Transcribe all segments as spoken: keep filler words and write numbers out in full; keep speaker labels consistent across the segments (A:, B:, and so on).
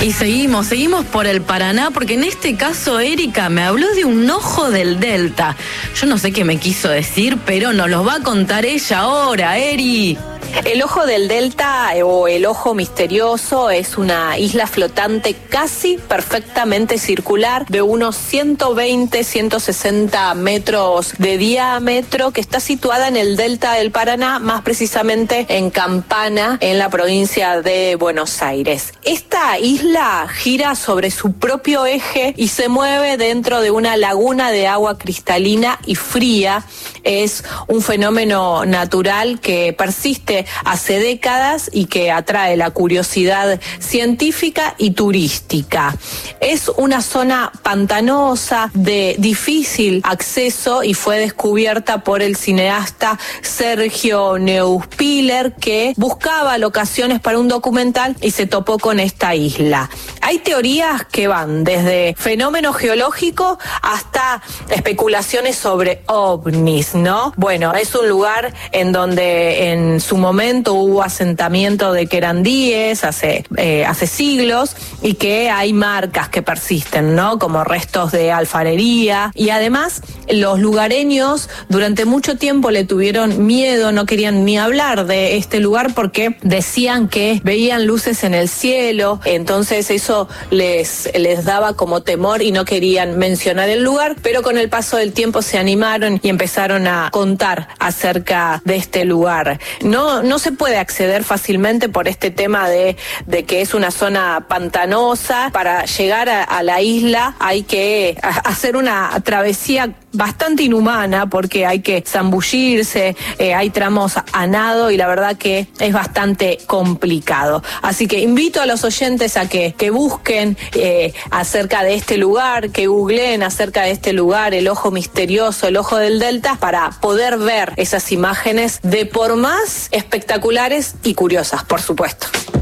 A: Y seguimos, seguimos por el Paraná, porque en este caso Erika me habló de un ojo del Delta. Yo no sé qué me quiso decir, pero nos los va a contar ella ahora, Eri.
B: El Ojo del Delta o el Ojo Misterioso es una isla flotante casi perfectamente circular de unos ciento veinte, ciento sesenta metros de diámetro que está situada en el Delta del Paraná, más precisamente en Campana, en la provincia de Buenos Aires. Esta isla gira sobre su propio eje y se mueve dentro de una laguna de agua cristalina y fría. Es un fenómeno natural que persiste hace décadas y que atrae la curiosidad científica y turística. Es una zona pantanosa de difícil acceso y fue descubierta por el cineasta Sergio Neuspiller, que buscaba locaciones para un documental y se topó con esta isla. Hay teorías que van desde fenómeno geológico hasta especulaciones sobre ovnis, ¿no? Bueno, es un lugar en donde en su momento hubo asentamiento de querandíes hace, eh, hace siglos y que hay marcas que persisten, ¿no? Como restos de alfarería, y además los lugareños durante mucho tiempo le tuvieron miedo, no querían ni hablar de este lugar porque decían que veían luces en el cielo, entonces eso les, les daba como temor y no querían mencionar el lugar, pero con el paso del tiempo se animaron y empezaron a contar acerca de este lugar. No, no se puede acceder fácilmente por este tema de, de que es una zona pantanosa. Para llegar a, a la isla hay que hacer una travesía bastante inhumana porque hay que zambullirse, eh, hay tramos a nado y la verdad que es bastante complicado. Así que invito a los oyentes a que, que busquen eh, acerca de este lugar, que googleen acerca de este lugar, el Ojo Misterioso, el Ojo del Delta, para poder ver esas imágenes de por más espectaculares y curiosas, por supuesto.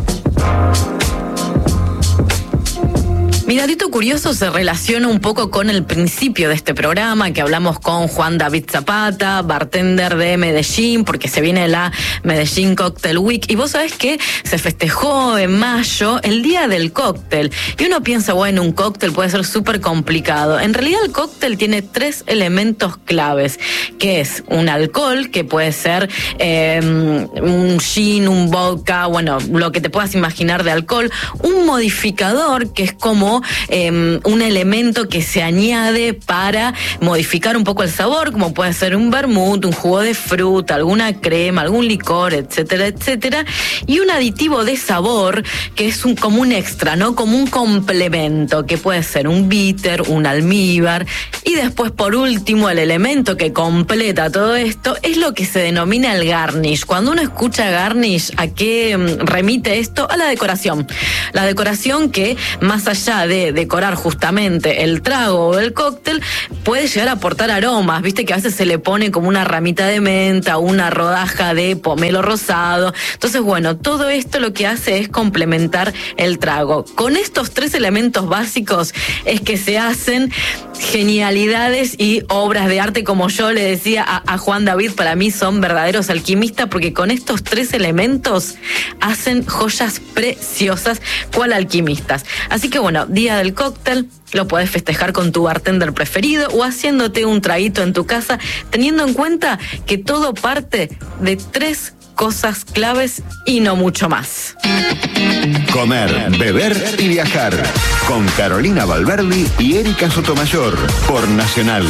A: Mi datito curioso se relaciona un poco con el principio de este programa, que hablamos con Juan David Zapata, bartender de Medellín, porque se viene la Medellín Cocktail Week, y vos sabés que se festejó en mayo el Día del Cóctel, y uno piensa, bueno, un cóctel puede ser súper complicado. En realidad el cóctel tiene tres elementos claves, que es un alcohol, que puede ser eh, un gin, un vodka, bueno, lo que te puedas imaginar de alcohol, un modificador, que es como Eh, un elemento que se añade para modificar un poco el sabor, como puede ser un vermut, un jugo de fruta, alguna crema, algún licor, etcétera, etcétera, y un aditivo de sabor que es un, como un extra, ¿no? Como un complemento, que puede ser un bitter, un almíbar, y después, por último, el elemento que completa todo esto es lo que se denomina el garnish. Cuando uno escucha garnish, ¿a qué remite esto? A la decoración. La decoración que, más allá de decorar justamente el trago o el cóctel, puede llegar a aportar aromas, viste que a veces se le pone como una ramita de menta, una rodaja de pomelo rosado. Entonces, bueno, todo esto lo que hace es complementar el trago. Con estos tres elementos básicos es que se hacen genialidades y obras de arte, como yo le decía a, a Juan David, para mí son verdaderos alquimistas, porque con estos tres elementos hacen joyas preciosas, cual alquimistas. Así que bueno, Día del Cóctel, lo podés festejar con tu bartender preferido o haciéndote un traguito en tu casa, teniendo en cuenta que todo parte de tres cosas claves y no mucho más.
C: Comer, beber y viajar con Carolina Valverdi y Erika Sotomayor por Nacional.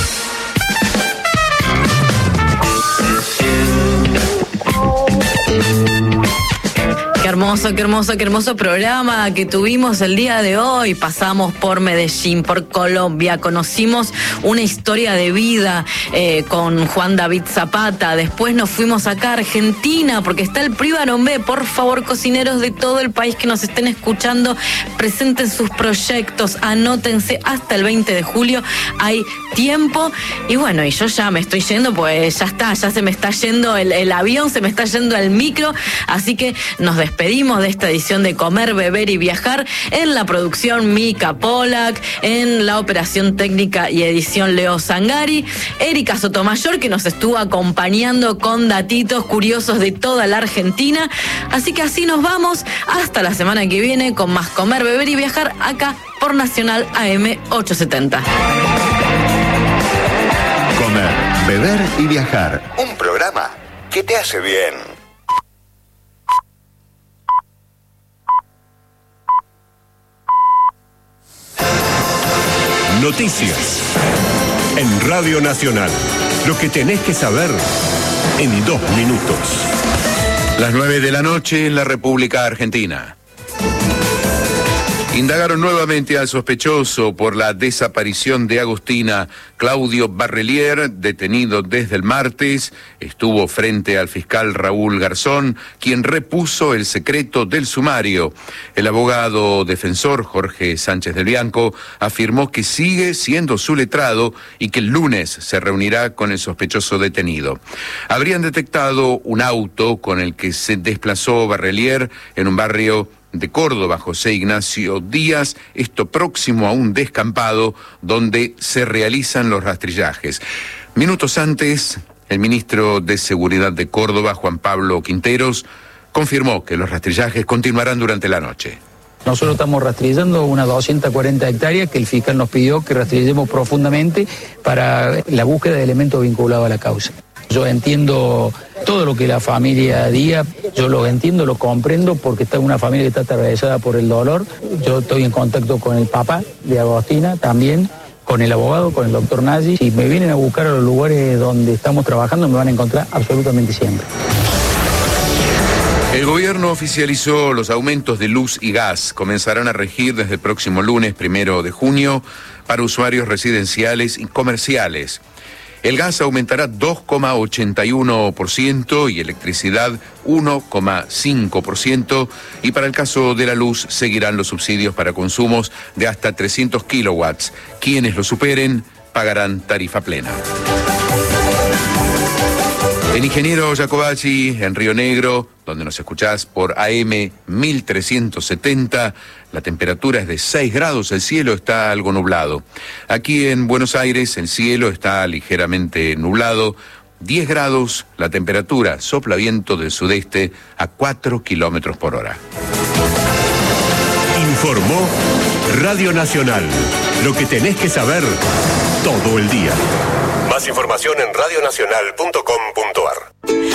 A: Qué hermoso, qué hermoso, qué hermoso programa que tuvimos el día de hoy. Pasamos por Medellín, por Colombia, conocimos una historia de vida eh, con Juan David Zapata. Después nos fuimos acá a Argentina porque está el Privarombé. Por favor, cocineros de todo el país que nos estén escuchando, presenten sus proyectos, anótense hasta el veinte de julio. Hay tiempo. Y bueno, y yo ya me estoy yendo, pues ya está, ya se me está yendo el, el avión, se me está yendo el micro. Así que nos despedimos. despedimos de esta edición de Comer, Beber y Viajar. En la producción Mica Polak, en la operación técnica y edición Leo Zangari, Erika Sotomayor, que nos estuvo acompañando con datitos curiosos de toda la Argentina. Así que así nos vamos hasta la semana que viene con más Comer, Beber y Viajar acá por Nacional A M ochocientos setenta.
C: Comer, Beber y Viajar. Un programa que te hace bien.
D: Noticias en Radio Nacional. Lo que tenés que saber en dos minutos.
E: Las nueve de la noche en la República Argentina. Indagaron nuevamente al sospechoso por la desaparición de Agustina. Claudio Barrelier, detenido desde el martes, estuvo frente al fiscal Raúl Garzón, quien repuso el secreto del sumario. El abogado defensor Jorge Sánchez del Bianco afirmó que sigue siendo su letrado y que el lunes se reunirá con el sospechoso detenido. Habrían detectado un auto con el que se desplazó Barrelier en un barrio de Córdoba, José Ignacio Díaz, esto próximo a un descampado donde se realizan los rastrillajes. Minutos antes, el ministro de Seguridad de Córdoba, Juan Pablo Quinteros, confirmó que los rastrillajes continuarán durante la noche.
F: Nosotros estamos rastrillando unas doscientas cuarenta hectáreas que el fiscal nos pidió que rastrillemos profundamente para la búsqueda de elementos vinculados a la causa. Yo entiendo todo lo que la familia diga, yo lo entiendo, lo comprendo, porque está una familia que está atravesada por el dolor. Yo estoy en contacto con el papá de Agustina también, con el abogado, con el doctor Nagy. Si me vienen a buscar a los lugares donde estamos trabajando, me van a encontrar absolutamente siempre.
E: El gobierno oficializó los aumentos de luz y gas. Comenzarán a regir desde el próximo lunes, primero de junio, para usuarios residenciales y comerciales. El gas aumentará dos coma ochenta y uno por ciento y electricidad uno coma cinco por ciento, y para el caso de la luz seguirán los subsidios para consumos de hasta trescientos kilowatts. Quienes lo superen pagarán tarifa plena. En Ingeniero Jacobacci, en Río Negro, donde nos escuchás por A M mil trescientos setenta, la temperatura es de seis grados, el cielo está algo nublado. Aquí en Buenos Aires el cielo está ligeramente nublado, diez grados la temperatura, sopla viento del sudeste a cuatro kilómetros por hora.
D: Informó Radio Nacional. Lo que tenés que saber todo el día. Más información en radionacional punto com punto ar.